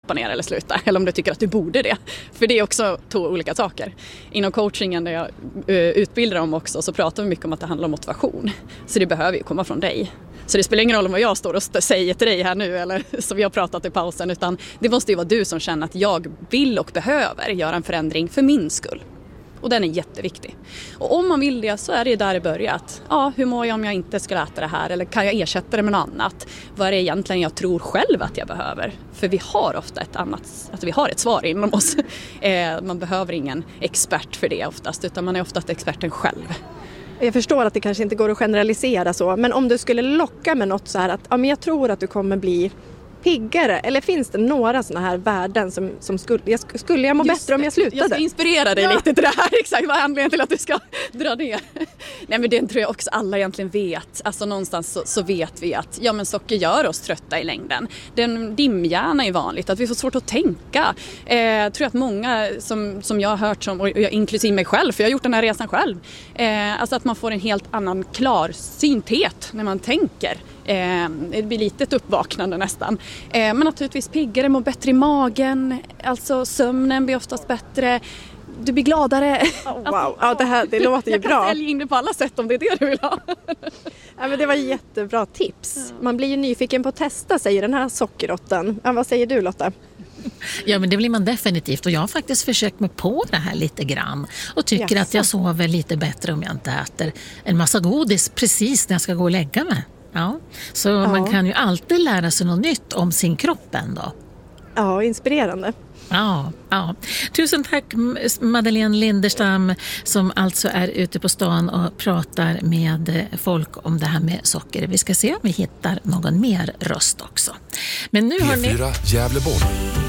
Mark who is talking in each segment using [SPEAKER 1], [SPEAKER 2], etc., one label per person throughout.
[SPEAKER 1] trappa ner eller sluta. Eller om du tycker att du borde det. För det är också 2 olika saker. Inom coachingen där jag utbildar dem också så pratar vi mycket om att det handlar om motivation. Så det behöver ju komma från dig. Så det spelar ingen roll om vad jag står och säger till dig här nu eller som vi har pratat i pausen, utan det måste ju vara du som känner att jag vill och behöver göra en förändring för min skull. Och den är jätteviktig. Och om man vill det så är det där det börjat. Ja, hur mår jag om jag inte skulle äta det här? Eller kan jag ersätta det med något annat? Vad är det egentligen jag tror själv att jag behöver? För vi har ofta vi har ett svar inom oss. Man behöver ingen expert för det oftast, utan man är oftast experten själv.
[SPEAKER 2] Jag förstår att det kanske inte går att generalisera så, men om du skulle locka med något så här att men jag tror att du kommer bli piggare, eller finns det några såna här värden som skulle jag må bättre om jag slutade?
[SPEAKER 1] Jag ska inspirera dig lite till det här, exakt vad är anledningen till att du ska dra ner. Nej, men det tror jag också alla egentligen vet. Alltså någonstans så vet vi att socker gör oss trötta i längden. Den dimhjärna är vanligt, att vi får svårt att tänka. Jag tror att många som jag har hört, och jag inklusive mig själv, för jag har gjort den här resan själv, alltså att man får en helt annan klarsynthet när man tänker. Det blir lite ett uppvaknande nästan. Men naturligtvis piggare, mår bättre i magen. Alltså sömnen blir oftast bättre. Du blir gladare.
[SPEAKER 2] Wow, det låter ju bra.
[SPEAKER 1] Jag kan sälja in det på alla sätt om det är det du vill ha.
[SPEAKER 2] Ja, men det var jättebra tips. Man blir ju nyfiken på att testa, säger den här sockerrotten. Ja, vad säger du, Lotta?
[SPEAKER 3] Ja, men det blir man definitivt, och jag har faktiskt försökt mig på det här lite grann och tycker att jag sover lite bättre om jag inte äter en massa godis precis när jag ska gå och lägga mig. Ja, så man kan ju alltid lära sig något nytt om sin kropp ändå.
[SPEAKER 2] Ja, inspirerande.
[SPEAKER 3] Ja. Tusen tack Madeleine Linderstam, som alltså är ute på stan och pratar med folk om det här med socker. Vi ska se om vi hittar någon mer röst också. Men nu har ni
[SPEAKER 4] Gävleborg.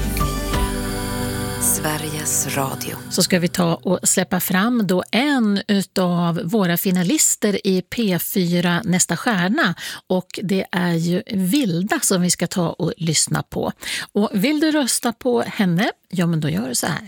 [SPEAKER 5] Sveriges Radio.
[SPEAKER 3] Så ska vi ta och släppa fram då en utav våra finalister i P4 Nästa stjärna, och det är ju Vilda som vi ska ta och lyssna på. Och vill du rösta på henne? Ja, men då gör du så här.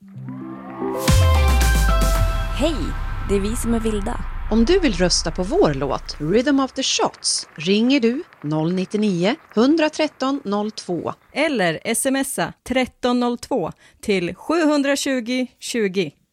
[SPEAKER 6] Hej, det är vi som är Vilda.
[SPEAKER 7] Om du vill rösta på vår låt Rhythm of the Shots ringer du 099 113 02
[SPEAKER 8] eller smsa 1302 till 720 20.